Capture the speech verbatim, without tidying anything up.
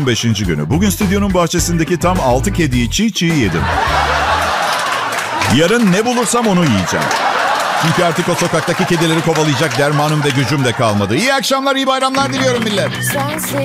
sezonun beşinci günü. Bugün stüdyonun bahçesindeki tam altı kediyi çiğ çiğ yedim. Yarın ne bulursam onu yiyeceğim. Çünkü artık o sokaktaki kedileri kovalayacak dermanım ve gücüm de kalmadı. İyi akşamlar, iyi bayramlar diliyorum millet.